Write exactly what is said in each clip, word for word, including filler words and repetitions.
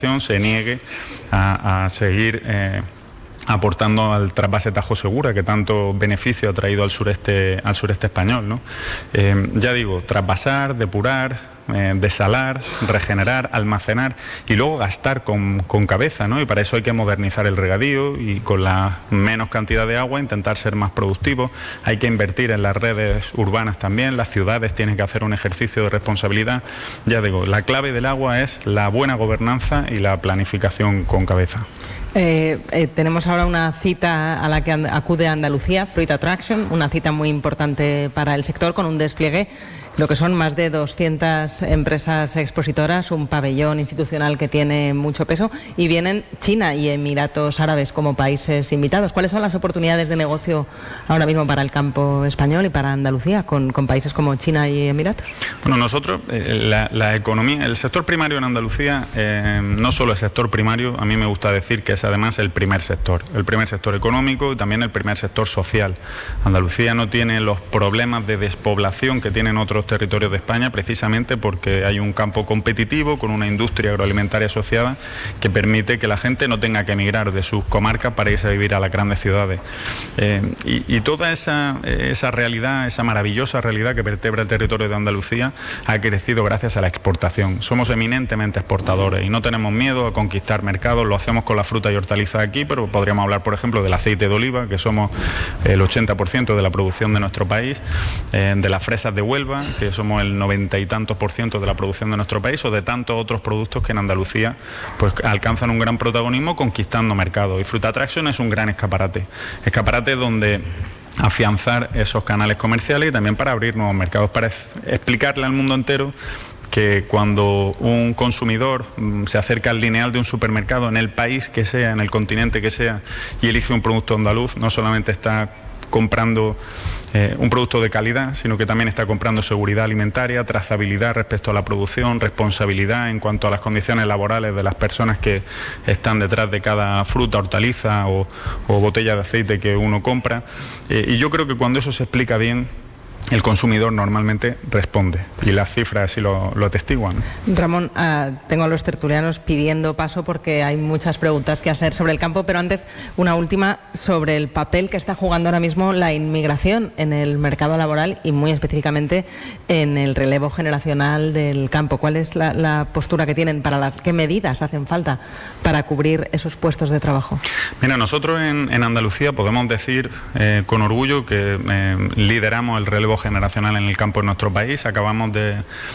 se niegue a, a seguir eh, aportando al trasvase Tajo Segura, que tanto beneficio ha traído al sureste, al sureste español, ¿no? Eh, ya digo, trasvasar, depurar, eh, desalar, regenerar, almacenar y luego gastar con, con cabeza, ¿no? Y para eso hay que modernizar el regadío y con la menos cantidad de agua intentar ser más productivos. Hay que invertir en las redes urbanas también, las ciudades tienen que hacer un ejercicio de responsabilidad. Ya digo, la clave del agua es la buena gobernanza y la planificación con cabeza. Eh, eh, tenemos ahora una cita a la que acude Andalucía, Fruit Attraction, una cita muy importante para el sector con un despliegue, lo que son más de doscientas empresas expositoras, un pabellón institucional que tiene mucho peso y vienen China y Emiratos Árabes como países invitados. ¿Cuáles son las oportunidades de negocio ahora mismo para el campo español y para Andalucía con, con países como China y Emiratos? Bueno, nosotros, eh, la, la economía, el sector primario en Andalucía, eh, no solo el sector primario, a mí me gusta decir que es además el primer sector, el primer sector económico y también el primer sector social. Andalucía no tiene los problemas de despoblación que tienen otros territorios de España precisamente porque hay un campo competitivo con una industria agroalimentaria asociada que permite que la gente no tenga que emigrar de sus comarcas para irse a vivir a las grandes ciudades. Eh, y, y toda esa, esa realidad, esa maravillosa realidad que vertebra el territorio de Andalucía ha crecido gracias a la exportación. Somos eminentemente exportadores y no tenemos miedo a conquistar mercados, lo hacemos con la fruta y hortalizas aquí, pero podríamos hablar, por ejemplo, del aceite de oliva, que somos el ochenta por ciento de la producción de nuestro país, eh, de las fresas de Huelva, que somos el noventa y tantos por ciento de la producción de nuestro país, o de tantos otros productos que en Andalucía pues alcanzan un gran protagonismo conquistando mercados. Y Fruit Attraction es un gran escaparate, escaparate donde afianzar esos canales comerciales y también para abrir nuevos mercados, para explicarle al mundo entero que cuando un consumidor se acerca al lineal de un supermercado en el país que sea, en el continente que sea, y elige un producto andaluz, no solamente está comprando eh, un producto de calidad, sino que también está comprando seguridad alimentaria, trazabilidad respecto a la producción, responsabilidad en cuanto a las condiciones laborales de las personas que están detrás de cada fruta, hortaliza o, o botella de aceite que uno compra. Eh, y yo creo que cuando eso se explica bien, el consumidor normalmente responde y las cifras así lo, lo atestiguan. Ramón, uh, tengo a los tertulianos pidiendo paso porque hay muchas preguntas que hacer sobre el campo, pero antes una última sobre el papel que está jugando ahora mismo la inmigración en el mercado laboral y muy específicamente en el relevo generacional del campo. ¿Cuál es la, la postura que tienen para las qué medidas hacen falta para cubrir esos puestos de trabajo? Mira, nosotros en, en Andalucía podemos decir eh, con orgullo que eh, lideramos el relevo generacional en el campo en nuestro país. Acabamos de,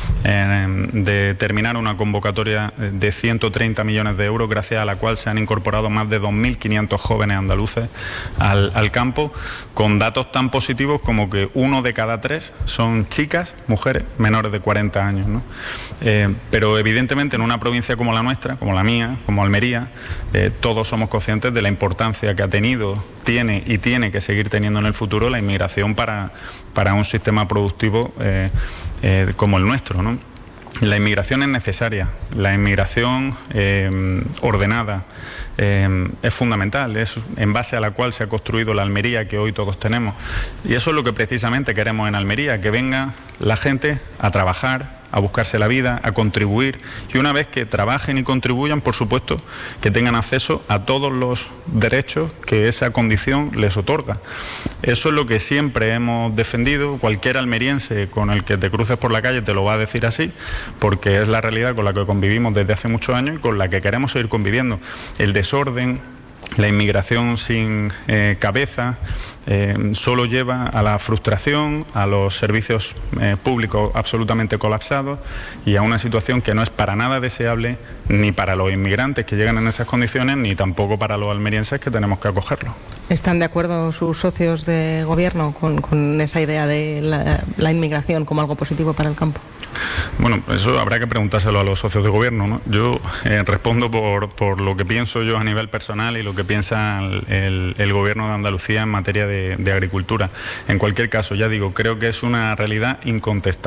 eh, de terminar una convocatoria de ciento treinta millones de euros, gracias a la cual se han incorporado más de dos mil quinientos jóvenes andaluces al, al campo, con datos tan positivos como que uno de cada tres son chicas, mujeres menores de cuarenta años, ¿no? Eh, pero evidentemente en una provincia como la nuestra, como la mía, como Almería, eh, todos somos conscientes de la importancia que ha tenido, tiene y tiene que seguir teniendo en el futuro la inmigración para, para un sistema productivo eh, eh, como el nuestro, ¿no? La inmigración es necesaria, la inmigración eh, ordenada eh, es fundamental, es en base a la cual se ha construido la Almería que hoy todos tenemos. Y eso es lo que precisamente queremos en Almería, que venga la gente a trabajar, a buscarse la vida, a contribuir, y una vez que trabajen y contribuyan, por supuesto, que tengan acceso a todos los derechos que esa condición les otorga. Eso es lo que siempre hemos defendido. Cualquier almeriense con el que te cruces por la calle te lo va a decir así, porque es la realidad con la que convivimos desde hace muchos años y con la que queremos seguir conviviendo. El desorden, la inmigración sin eh, cabeza, eh, solo lleva a la frustración, a los servicios eh, públicos absolutamente colapsados y a una situación que no es para nada deseable ni para los inmigrantes que llegan en esas condiciones, ni tampoco para los almerienses que tenemos que acogerlos. ¿Están de acuerdo sus socios de gobierno con, con esa idea de la, la inmigración como algo positivo para el campo? Bueno, eso habrá que preguntárselo a los socios de gobierno, ¿no? Yo eh, respondo por, por lo que pienso yo a nivel personal y lo que piensa el, el, el gobierno de Andalucía en materia de, de agricultura. En cualquier caso, ya digo, creo que es una realidad incontestable.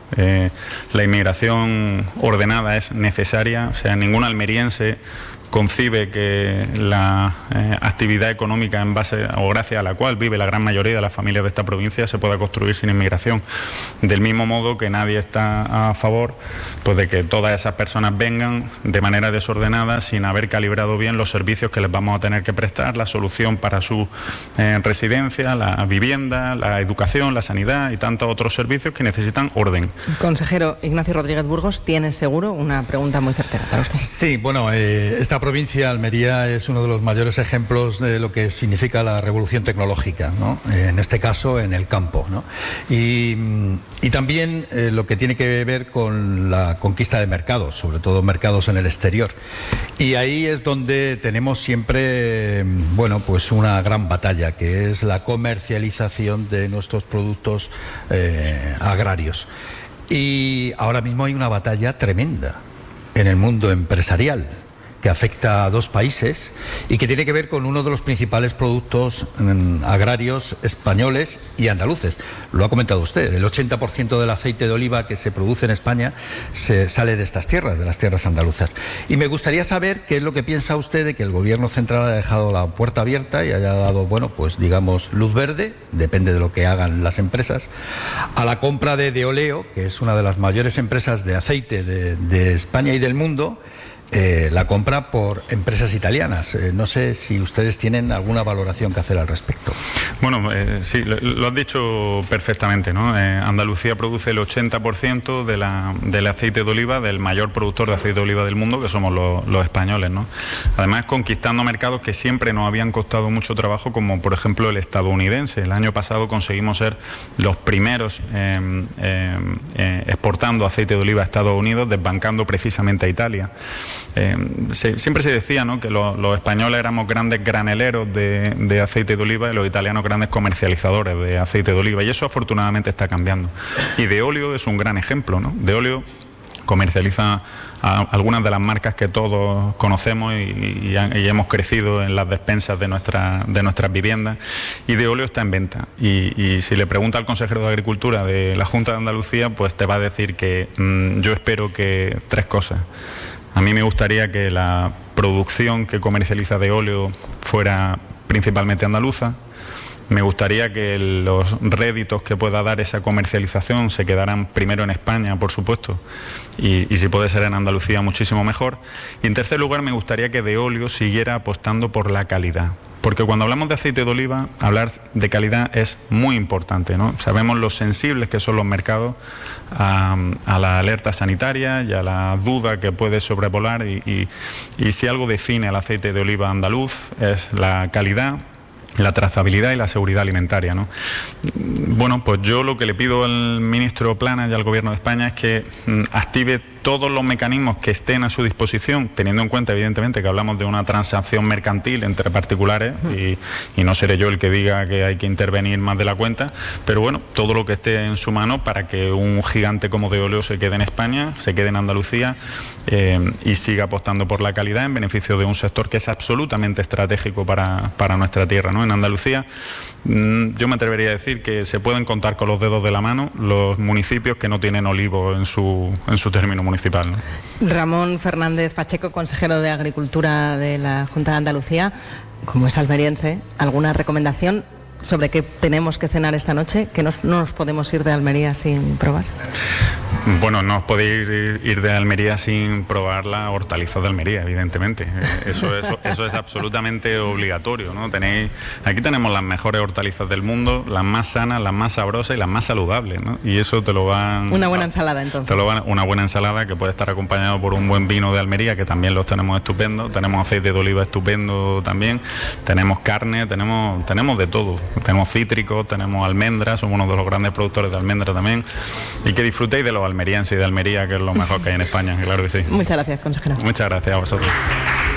Eh, la inmigración ordenada es necesaria, o sea, ningún almeriense concibe que la eh, actividad económica en base o gracias a la cual vive la gran mayoría de las familias de esta provincia se pueda construir sin inmigración. Del mismo modo que nadie está a favor pues, de que todas esas personas vengan de manera desordenada sin haber calibrado bien los servicios que les vamos a tener que prestar, la solución para su eh, residencia, la vivienda, la educación, la sanidad y tantos otros servicios que necesitan orden. Consejero Ignacio Rodríguez Burgos, tiene seguro una pregunta muy certera para usted. Sí, bueno, eh, esta provincia, Almería, es uno de los mayores ejemplos de lo que significa la revolución tecnológica, ¿no? En este caso, en el campo, ¿no? Y, y también eh, lo que tiene que ver con la conquista de mercados, sobre todo mercados en el exterior. Y ahí es donde tenemos siempre, bueno, pues una gran batalla, que es la comercialización de nuestros productos eh, agrarios. Y ahora mismo hay una batalla tremenda en el mundo empresarial, que afecta a dos países y que tiene que ver con uno de los principales productos mmm, agrarios españoles y andaluces. Lo ha comentado usted, el ochenta por ciento del aceite de oliva que se produce en España se sale de estas tierras, de las tierras andaluzas. Y me gustaría saber qué es lo que piensa usted de que el Gobierno central haya dejado la puerta abierta y haya dado, bueno, pues digamos, luz verde, depende de lo que hagan las empresas, a la compra de Deoleo, que es una de las mayores empresas de aceite de, de España y del mundo. Eh, la compra por empresas italianas. Eh, no sé si ustedes tienen alguna valoración que hacer al respecto. Bueno, eh, sí, lo, lo has dicho perfectamente, ¿no? Eh, Andalucía produce el ochenta por ciento de la, del aceite de oliva, del mayor productor de aceite de oliva del mundo, que somos los, los españoles, ¿no? Además, conquistando mercados que siempre nos habían costado mucho trabajo, como por ejemplo el estadounidense. El año pasado conseguimos ser los primeros eh, eh, eh, exportando aceite de oliva a Estados Unidos, desbancando precisamente a Italia. Eh, se, siempre se decía, ¿no?, que lo, los españoles éramos grandes graneleros de, de aceite de oliva y los italianos grandes comercializadores de aceite de oliva, y eso afortunadamente está cambiando. Y Deoleo es un gran ejemplo, ¿no? Deoleo comercializa a algunas de las marcas que todos conocemos y, y, y hemos crecido en las despensas de, nuestra, de nuestras viviendas, y Deoleo está en venta. Y, y si le pregunta al consejero de Agricultura de la Junta de Andalucía, pues te va a decir que mmm, yo espero que tres cosas. A mí me gustaría que la producción que comercializa Deoleo fuera principalmente andaluza. Me gustaría que los réditos que pueda dar esa comercialización se quedaran primero en España, por supuesto, y, y si puede ser en Andalucía, muchísimo mejor. Y en tercer lugar, me gustaría que Deoleo siguiera apostando por la calidad. Porque cuando hablamos de aceite de oliva, hablar de calidad es muy importante, ¿no? Sabemos lo sensibles que son los mercados a, a la alerta sanitaria y a la duda que puede sobrevolar, y, y, y si algo define al aceite de oliva andaluz es la calidad, la trazabilidad y la seguridad alimentaria, ¿no? Bueno, pues yo lo que le pido al ministro Planas y al Gobierno de España es que mm, active todos los mecanismos que estén a su disposición, teniendo en cuenta evidentemente que hablamos de una transacción mercantil entre particulares, y, y no seré yo el que diga que hay que intervenir más de la cuenta, pero bueno, todo lo que esté en su mano para que un gigante como Deoleo se quede en España, se quede en Andalucía eh, y siga apostando por la calidad en beneficio de un sector que es absolutamente estratégico para, para nuestra tierra, ¿no? En Andalucía, mmm, yo me atrevería a decir que se pueden contar con los dedos de la mano los municipios que no tienen olivo en su, en su término municipal. Municipal, ¿no? Ramón Fernández Pacheco, consejero de Agricultura de la Junta de Andalucía, como es almeriense, ¿alguna recomendación sobre qué tenemos que cenar esta noche? ¿Que no, no nos podemos ir de Almería sin probar? Bueno, no os podéis ir, ir de Almería sin probar la hortaliza de Almería, evidentemente. Eso, eso, eso es absolutamente obligatorio, ¿no? Tenéis, aquí tenemos las mejores hortalizas del mundo, las más sanas, las más sabrosas y las más saludables, ¿no? Y eso te lo van... Una buena ensalada, entonces. Te lo van, una buena ensalada que puede estar acompañado por un buen vino de Almería, que también los tenemos estupendos. Tenemos aceite de oliva estupendo también. Tenemos carne, tenemos, tenemos de todo. Tenemos cítricos, tenemos almendras, somos uno de los grandes productores de almendras también. Y que disfrutéis de los almerienses y de Almería, que es lo mejor que hay en España, claro que sí. Muchas gracias, consejero. Muchas gracias a vosotros.